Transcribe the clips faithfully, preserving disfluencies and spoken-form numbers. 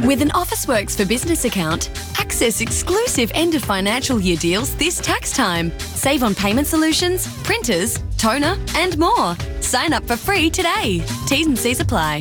With an Officeworks for Business account, access exclusive end of financial year deals this tax time. Save on payment solutions, printers, toner, and more. Sign up for free today. T's and C's apply.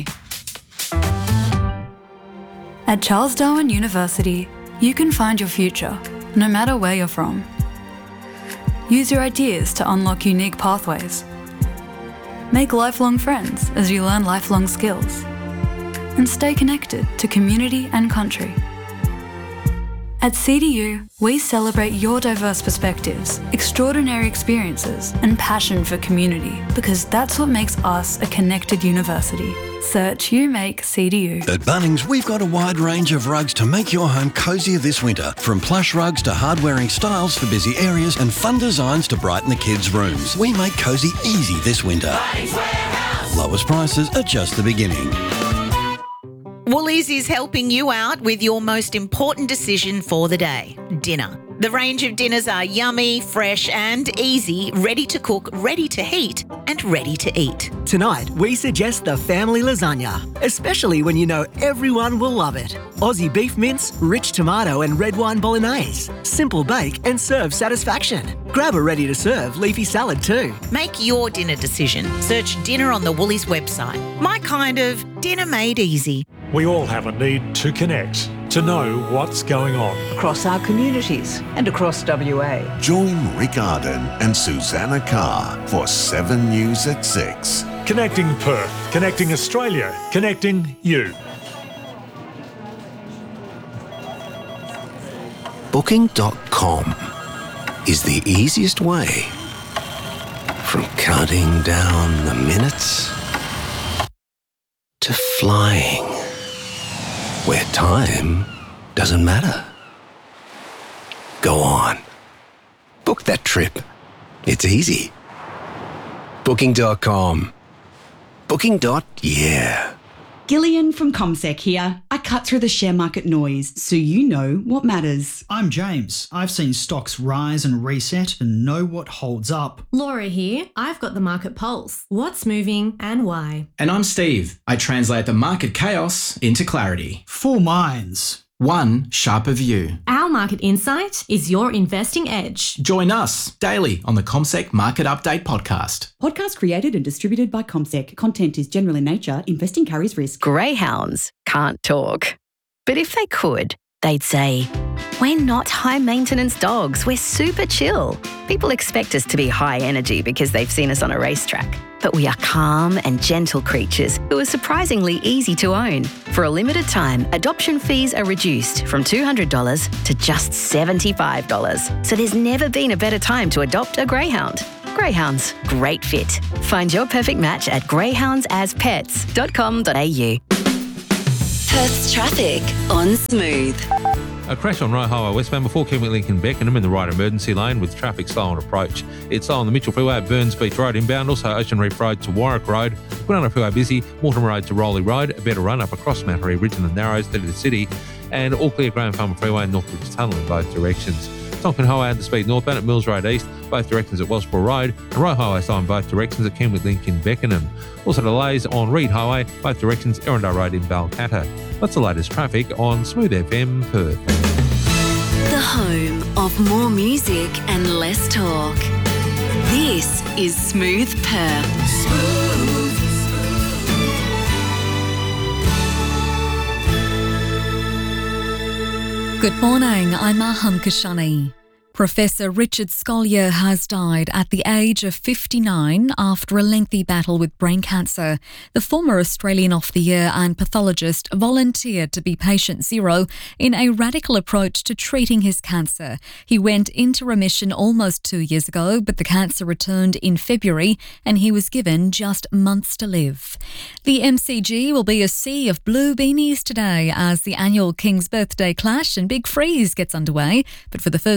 At Charles Darwin University, you can find your future, no matter where you're from. Use your ideas to unlock unique pathways. Make lifelong friends as you learn lifelong skills. And stay connected to community and country. At C D U, we celebrate your diverse perspectives, extraordinary experiences, and passion for community, because that's what makes us a connected university. Search You Make C D U. At Bunnings, we've got a wide range of rugs to make your home cosier this winter. From plush rugs to hard-wearing styles for busy areas and fun designs to brighten the kids' rooms. We make cosy easy this winter. Lowest prices are just the beginning. Woolies is helping you out with your most important decision for the day, dinner. The range of dinners are yummy, fresh and easy, ready to cook, ready to heat and ready to eat. Tonight, we suggest the family lasagna, especially when you know everyone will love it. Aussie beef mince, rich tomato and red wine bolognese. Simple bake and serve satisfaction. Grab a ready-to-serve leafy salad too. Make your dinner decision. Search dinner on the Woolies website. My kind of dinner made easy. We all have a need to connect, to know what's going on. Across our communities and across W A. Join Rick Arden and Susanna Carr for seven News at six. Connecting Perth, connecting Australia, connecting you. Booking dot com is the easiest way from counting down the minutes to flying, where time doesn't matter. Go on. Book that trip. It's easy. Booking dot com. Booking. Yeah. Gillian from CommSec here. I cut through the share market noise so you know what matters. I'm James. I've seen stocks rise and reset and know what holds up. Laura here. I've got the market pulse. What's moving and why? And I'm Steve. I translate the market chaos into clarity. Four minds. One sharper view. Our market insight is your investing edge. Join us daily on the CommSec Market Update podcast. Podcast created and distributed by CommSec. Content is general in nature. Investing carries risk. Greyhounds can't talk. But if they could, they'd say, "We're not high-maintenance dogs. We're super chill." People expect us to be high energy because they've seen us on a racetrack. But we are calm and gentle creatures who are surprisingly easy to own. For a limited time, adoption fees are reduced from two hundred dollars to just seventy-five dollars. So there's never been a better time to adopt a greyhound. Greyhounds, great fit. Find your perfect match at greyhounds as pets dot com dot a u. Perth's traffic on Smooth. A crash on Roe Highway westbound before Kenwick Lincoln Beckenham in the right emergency lane with traffic slow on approach. It's slow on the Mitchell Freeway at Burns Beach Road inbound, also Ocean Reef Road to Warwick Road, Granada Freeway busy, Mortimer Road to Rowley Road, a better run up across Mattery Ridge and the Narrows to the city, and all clear Graham Farmer Freeway and Northbridge Tunnel in both directions. Tonkin Highway and the speed northbound at Mills Road East, both directions at Wellsborough Road, and Roe Highway slow in both directions at Kenwick Lincoln Beckenham. Also delays on Reed Highway, both directions Erindale Road in Balcatta. That's the latest traffic on Smooth F M Perth. The home of more music and less talk. This is Smooth Perth. Smooth. Good morning, I'm Aham Kashani. Professor Richard Scolyer has died at the age of fifty-nine after a lengthy battle with brain cancer. The former Australian of the Year and pathologist volunteered to be patient zero in a radical approach to treating his cancer. He went into remission almost two years ago, but the cancer returned in February and he was given just months to live. The M C G will be a sea of blue beanies today as the annual King's Birthday Clash and Big Freeze gets underway, but for the first time,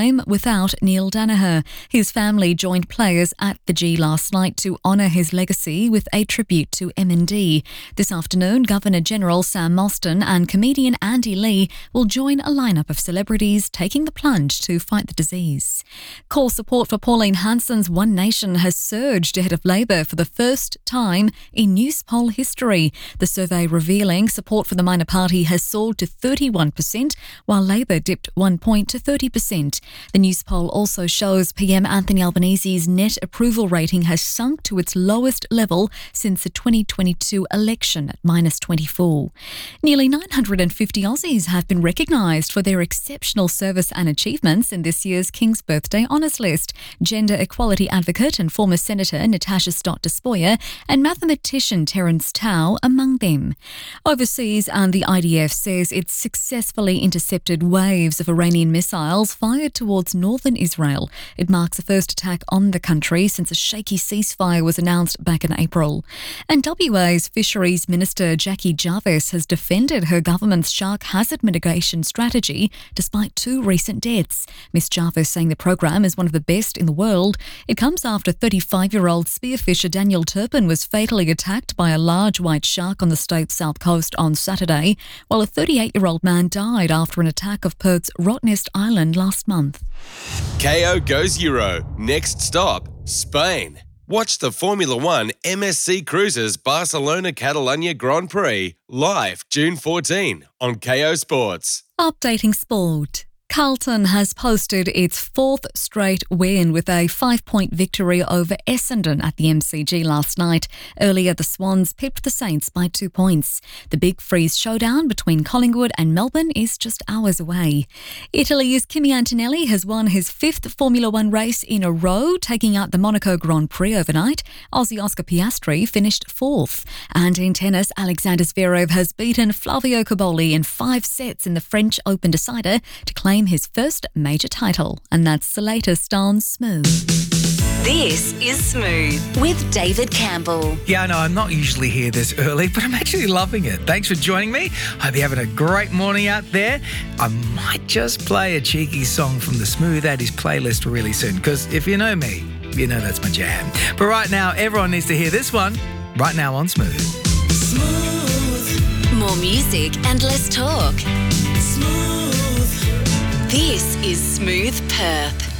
time without Neil Danaher. His family joined players at the G last night to honour his legacy with a tribute to M N D. This afternoon, Governor-General Sam Mostyn and comedian Andy Lee will join a lineup of celebrities taking the plunge to fight the disease. Core support for Pauline Hanson's One Nation has surged ahead of Labor for the first time in Newspoll history. The survey revealing support for the minor party has soared to thirty-one percent, while Labor dipped one point to thirty percent. The Newspoll also shows P M Anthony Albanese's net approval rating has sunk to its lowest level since the twenty twenty-two election at minus twenty-four. Nearly nine hundred fifty Aussies have been recognised for their exceptional service and achievements in this year's King's Birthday Honours List. Gender equality advocate and former Senator Natasha Stott-Despoja and mathematician Terence Tao among them. Overseas, and the I D F says it successfully intercepted waves of Iranian missiles fired towards northern Israel. It marks the first attack on the country since a shaky ceasefire was announced back in April. And W A's Fisheries Minister Jackie Jarvis has defended her government's shark hazard mitigation strategy despite two recent deaths. Miss Jarvis saying the program is one of the best in the world. It comes after thirty-five-year-old spearfisher Daniel Turpin was fatally attacked by a large white shark on the state's south coast on Saturday, while a thirty-eight-year-old man died after an attack of Perth's Rottnest Island last month. K O goes Euro. Next stop, Spain. Watch the Formula One M S C Cruises Barcelona-Catalunya Grand Prix live June fourteenth on K O Sports. Updating sport. Carlton has posted its fourth straight win with a five-point victory over Essendon at the M C G last night. Earlier, the Swans pipped the Saints by two points. The Big Freeze showdown between Collingwood and Melbourne is just hours away. Italy's Kimi Antonelli has won his fifth Formula One race in a row, taking out the Monaco Grand Prix overnight. Aussie Oscar Piastri finished fourth. And in tennis, Alexander Zverev has beaten Flavio Cobolli in five sets in the French Open decider to claim his first major title. And that's the latest on Smooth. This is Smooth with David Campbell. Yeah, I know I'm not usually here this early, but I'm actually loving it. Thanks for joining me. Hope you're having a great morning out there. I might just play a cheeky song from the Smooth eighties playlist really soon, because if you know me, you know that's my jam. But right now, everyone needs to hear this one right now on Smooth. Smooth. More music and less talk. Smooth. This is Smooth Perth.